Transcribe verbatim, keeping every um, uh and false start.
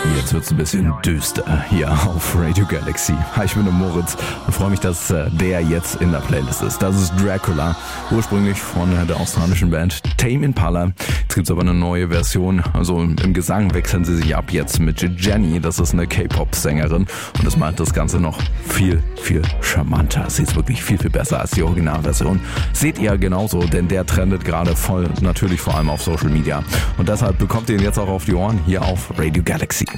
Jetzt wird's ein bisschen düster hier auf Radio Galaxy. Hi, ich bin der Moritz und freue mich, dass der jetzt in der Playlist ist. Das ist Dracula, ursprünglich von der australischen Band Tame Impala. Jetzt gibt's aber eine neue Version, also im Gesang wechseln sie sich ab jetzt mit Jenny. Das ist eine K-Pop-Sängerin und das macht das Ganze noch viel, viel charmanter. Sie ist wirklich viel, viel besser als die Originalversion. Seht ihr genauso, denn der trendet gerade voll, natürlich vor allem auf Social Media. Und deshalb bekommt ihr ihn jetzt auch auf die Ohren hier auf Radio Galaxy.